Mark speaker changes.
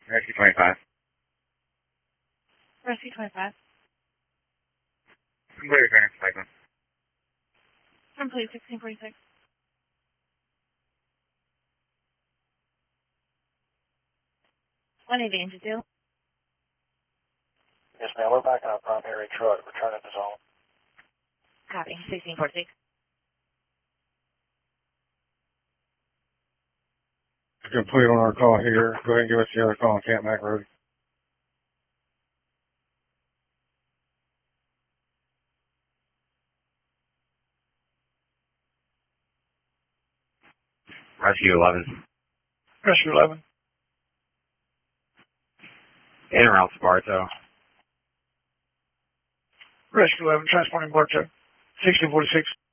Speaker 1: Rescue 25.
Speaker 2: Rescue 25.
Speaker 1: Complete return to Lakeland.
Speaker 2: Complete 1646. One Advantage deal.
Speaker 3: Yes, ma'am. We're back on a primary truck. Returning to zone.
Speaker 2: Copy. 1646.
Speaker 4: Complete on our call here. Go ahead and give us the other call on Camp Mac Road.
Speaker 1: Rescue 11.
Speaker 3: Rescue 11.
Speaker 1: En route to Bartow.
Speaker 3: Rescue 11. Transporting Bartow. 1646.